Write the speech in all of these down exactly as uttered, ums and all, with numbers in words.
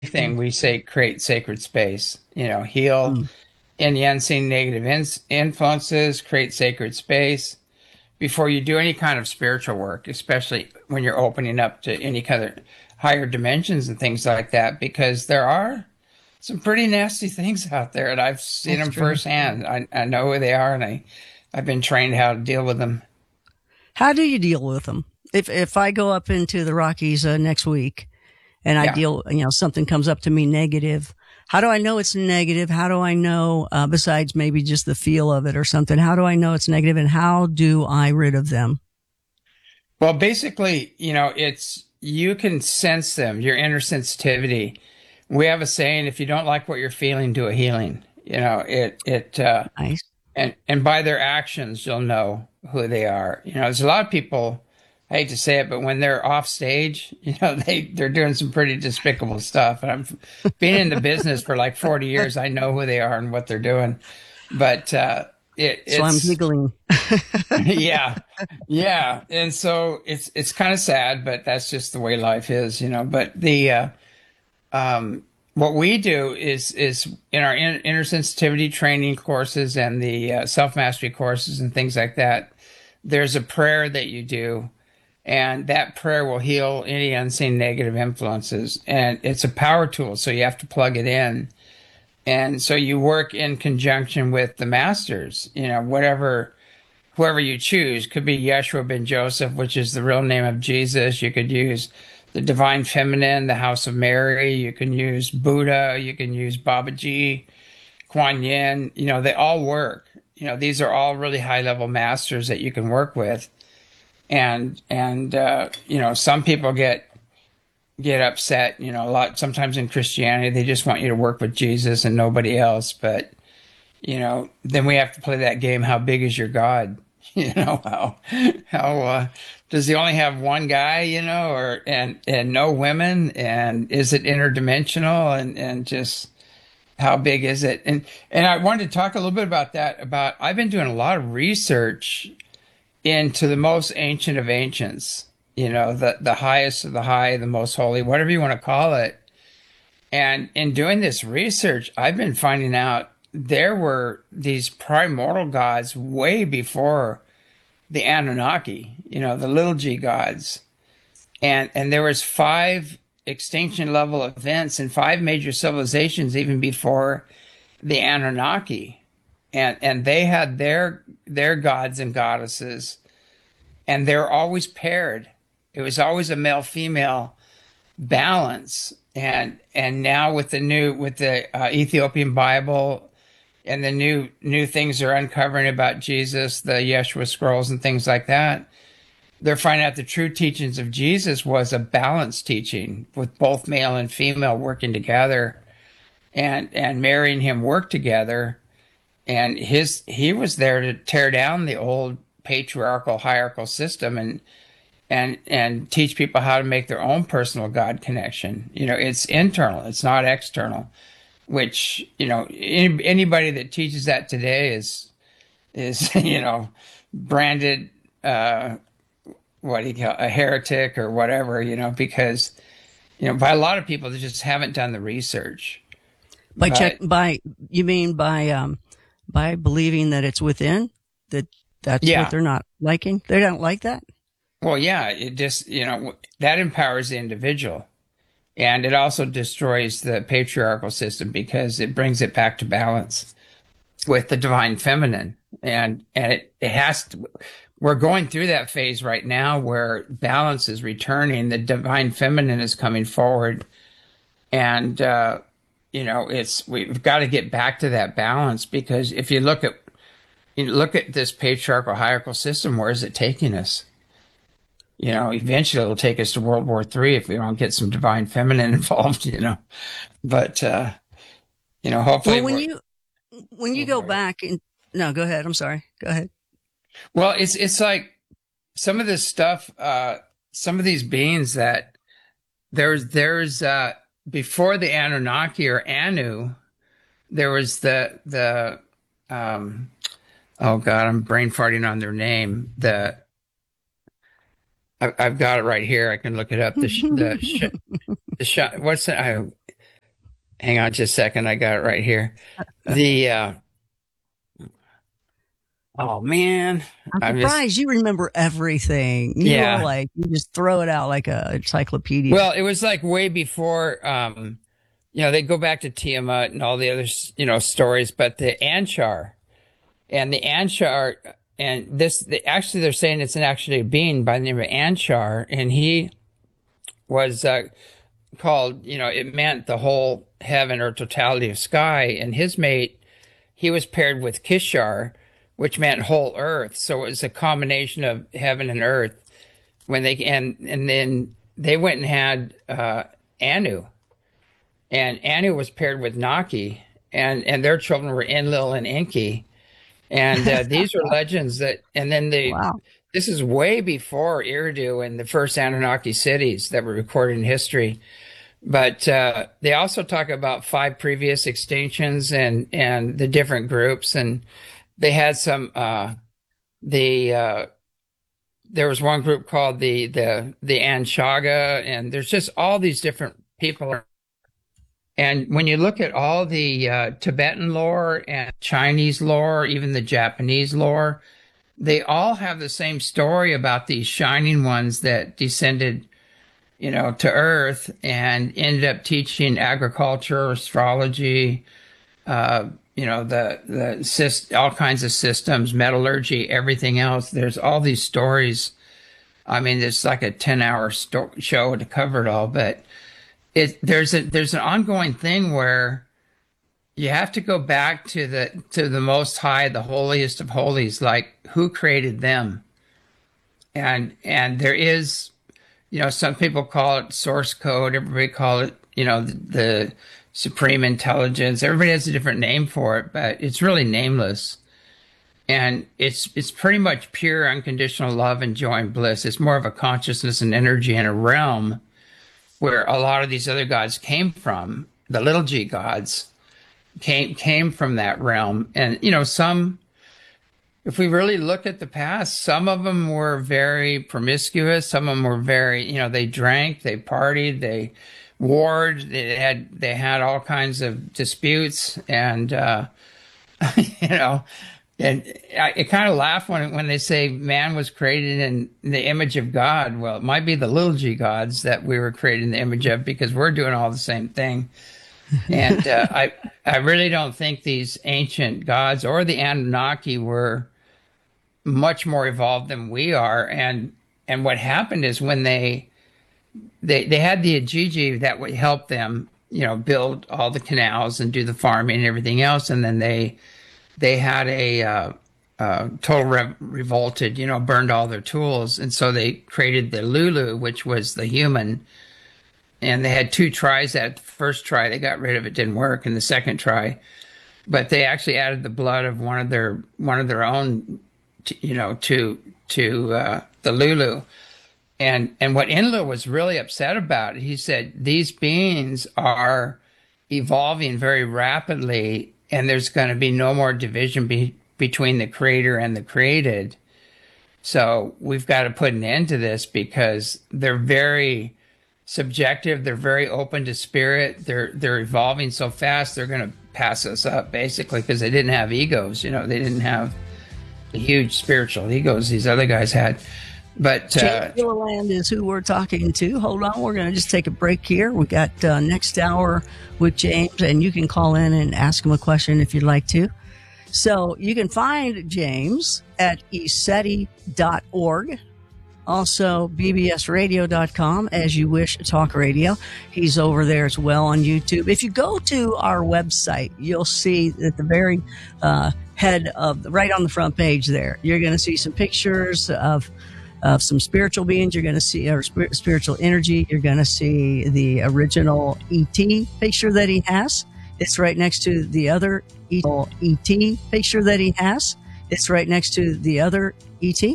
thing we say create sacred space, you know, heal Mm. any unseen negative in- influences, create sacred space before you do any kind of spiritual work, especially when you're opening up to any kind of higher dimensions and things like that, because there are some pretty nasty things out there, and I've seen That's them true. firsthand. I, I know who they are, and I, I've been trained how to deal with them. How do you deal with them? If if I go up into the Rockies uh, next week and I Yeah. deal, you know, something comes up to me negative, how do I know it's negative? How do I know, uh, besides maybe just the feel of it or something, how do I know it's negative and how do I rid of them? Well, basically, you know, it's you can sense them, your inner sensitivity. We have a saying, if you don't like what you're feeling, do a healing. You know, it it uh Nice. and and by their actions you'll know who they are. You know, there's a lot of people, I hate to say it, but when they're off stage, you know, they they're doing some pretty despicable stuff. And I'm being in the business for like forty years, I know who they are and what they're doing. But uh it So I'm it's giggling. yeah. Yeah. And so it's it's kind of sad, but that's just the way life is, you know. But the uh um what we do is is in our in, inner sensitivity training courses and the uh, self mastery courses and things like that, there's a prayer that you do, and that prayer will heal any unseen negative influences. And it's a power tool, so you have to plug it in. And so you work in conjunction with the masters, you know, whatever whoever you choose. Could be Yeshua ben Joseph, which is the real name of Jesus. You could use the Divine Feminine, the House of Mary. You can use Buddha. You can use Babaji, Kuan Yin. You know, they all work. You know, these are all really high level masters that you can work with. And and uh, you know, some people get get upset. You know, a lot sometimes in Christianity they just want you to work with Jesus and nobody else. But you know, then we have to play that game. How big is your God? You know, how, how, uh, does he only have one guy, you know, or, and, and no women? And is it interdimensional? And, and just how big is it? And, and I wanted to talk a little bit about that, about, I've been doing a lot of research into the most ancient of ancients, you know, the, the highest of the high, the most holy, whatever you want to call it. And in doing this research, I've been finding out there were these primordial gods way before the Anunnaki, you know, the little g gods. And and there was five extinction level events and five major civilizations even before the Anunnaki. And and they had their their gods and goddesses, and they're always paired. It was always a male female balance. And and now with the new with the uh, Ethiopian Bible and the new new things they're uncovering about Jesus, the Yeshua scrolls and things like that, they're finding out the true teachings of Jesus was a balanced teaching with both male and female working together, and and Mary and him worked together, and his he was there to tear down the old patriarchal hierarchical system and and and teach people how to make their own personal God connection. You know, it's internal, it's not external. Which, you know, any, anybody that teaches that today is is you know branded uh, what do you call a heretic or whatever. You know, because you know by a lot of people that just haven't done the research. By check, But by, you mean by, um, by believing that it's within, that that's what yeah, they're not liking? They don't like that? well, yeah, it just you know that empowers the individual. And it also destroys the patriarchal system because it brings it back to balance with the divine feminine. And and it, it has to, we're going through that phase right now where balance is returning. The divine feminine is coming forward. And uh, you know, it's we've got to get back to that balance, because if you look at you look at this patriarchal hierarchical system, where is it taking us? You know, eventually it'll take us to World War Three if we don't get some divine feminine involved, you know. But uh, you know, hopefully Well, when we're you, when you oh, go go ahead. back and, no, go ahead. I'm sorry. Go ahead. Well, it's it's like some of this stuff, uh, some of these beings that there's there's uh before the Anunnaki or Anu, there was the the um oh God, I'm brain farting on their name. The I, I've got it right here. I can look it up. The sh- the sh- the sh- what's that? I, hang on just a second. I got it right here. The, uh, oh man, I'm I'm just, surprised you remember everything. You yeah. are like, you just throw it out like a encyclopedia. Well, it was like way before, um, you know, they go back to Tiamat and all the other, you know, stories, but the Anshar and the Anshar and this, the, actually they're saying it's an actually a being by the name of Anshar, and he was, uh, called, you know, it meant the whole heaven or totality of sky, and his mate, he was paired with Kishar, which meant whole earth. So it was a combination of heaven and earth when they, and, and then they went and had, uh, Anu, and Anu was paired with Naki, and, and their children were Enlil and Enki. And, uh, these are legends that, and then the, wow. This is way before Eridu and the first Anunnaki cities that were recorded in history. But uh, they also talk about five previous extinctions and, and the different groups. And they had some, uh, the, uh, there was one group called the, the, the Anshaga, and there's just all these different people. And when you look at all the uh, Tibetan lore and Chinese lore, even the Japanese lore, they all have the same story about these shining ones that descended, you know, to Earth and ended up teaching agriculture, astrology, uh, you know, the, the, all kinds of systems, metallurgy, everything else. There's all these stories. I mean, it's like a ten hour sto- show to cover it all, but it, there's a, there's an ongoing thing where you have to go back to the, to the Most High, the holiest of holies, like who created them. And, and there is, you know, some people call it source code. Everybody call it, you know, the, the supreme intelligence. Everybody has a different name for it, but it's really nameless. And it's, it's pretty much pure unconditional love and joy and bliss. It's more of a consciousness and energy in a realm where a lot of these other gods came from. The little g gods came, came from that realm. And, you know, some, if we really look at the past, some of them were very promiscuous. Some of them were very, you know, they drank, they partied, they warred, they had, they had all kinds of disputes. And, uh, you know, and I, I kind of laugh when, when they say man was created in the image of God. Well, it might be the little g gods that we were created in the image of, because we're doing all the same thing. And, uh, I, I really don't think these ancient gods or the Anunnaki were much more evolved than we are. And, and what happened is when they, they, they had the Ajiji that would help them, you know, build all the canals and do the farming and everything else. And then they, they had a, uh, uh, total re- revolted, you know, burned all their tools. And so they created the Lulu, which was the human. And they had two tries at the first try. They got rid of it, didn't work. And the second try, but they actually added the blood of one of their, one of their own, you know, to, to, uh, the Lulu. And, and what Enlil was really upset about, he said, these beings are evolving very rapidly, and there's going to be no more division be, between the creator and the created. So we've got to put an end to this, because they're very subjective. They're very open to spirit. They're, they're evolving so fast. They're going to pass us up, basically, because they didn't have egos. You know, they didn't have the huge spiritual egos these other guys had. But uh, James Gilliland is who we're talking to. Hold on, we're going to just take a break here. We got uh, next hour with James, and you can call in and ask him a question if you'd like to. So you can find James at E S E T I dot org, also B B S radio dot com, as you wish, talk radio. He's over there as well on YouTube. If you go to our website, you'll see at the very uh, head of the, right on the front page there, you're going to see some pictures of of some spiritual beings. You're going to see or spir- spiritual energy. You're going to see the original E T picture that he has. It's right next to the other E T picture that he has. It's right next to the other E T.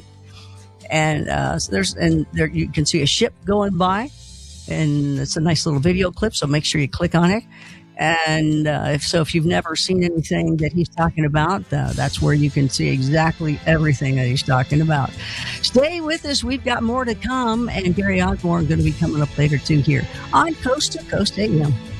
And uh, so there's and there you can see a ship going by, and it's a nice little video clip. So make sure you click on it. And uh, if so, if you've never seen anything that he's talking about, uh, that's where you can see exactly everything that he's talking about. Stay with us. We've got more to come. And Gary Osborne going to be coming up later, too, here on Coast to Coast A M.